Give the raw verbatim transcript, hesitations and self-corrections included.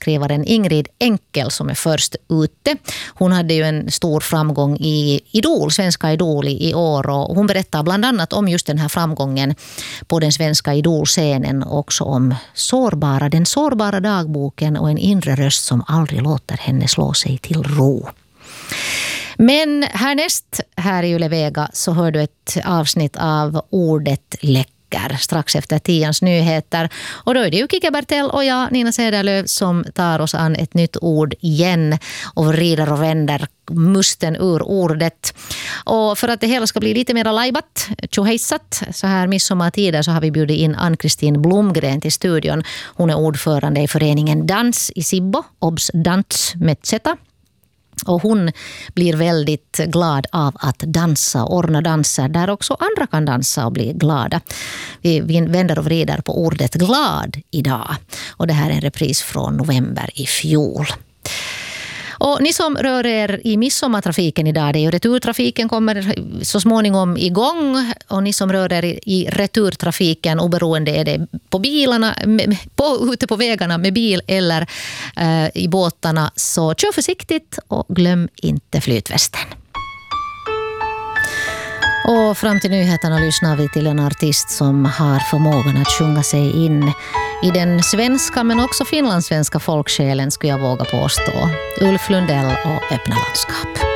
låtskrivaren Ingrid Enkel som är först ute. Hon hade ju en stor framgång i Idol, Svenska Idol i år, och hon berättar bland annat om just den här framgången på den svenska Idol-scenen, också om sårbara, den sårbara dagboken och en inre röst som aldrig låter henne slå sig till ro. Men härnäst här i Yle Vega så hör du ett avsnitt av Ordet läcker strax efter tians nyheter. Och då är det ju Kike Bertell och jag, Nina Cederlöv, som tar oss an ett nytt ord igen och vrider och vänder musten ur ordet. Och för att det hela ska bli lite mer lajbat, tjohejsat, så här midsommartider så har vi bjudit in Ann-Kristin Blomgren till studion. Hon är ordförande i föreningen Dans i Sibbo, Obs Dans med Z. Och hon blir väldigt glad av att dansa, ordna danser där också andra kan dansa och bli glada. Vi vänder och vrider på ordet glad idag. Och det här är en repris från november i fjol. Och ni som rör er i midsommartrafiken idag, det är ju returtrafiken kommer så småningom igång, och ni som rör er i returtrafiken, oberoende är det på bilarna, på, ute på vägarna med bil eller eh, i båtarna, så kör försiktigt och glöm inte flytvästen. Och fram till nyheterna lyssnar vi till en artist som har förmågan att sjunga sig in i den svenska men också finlandssvenska folksjälen, skulle jag våga påstå. Ulf Lundell och Öppna landskap.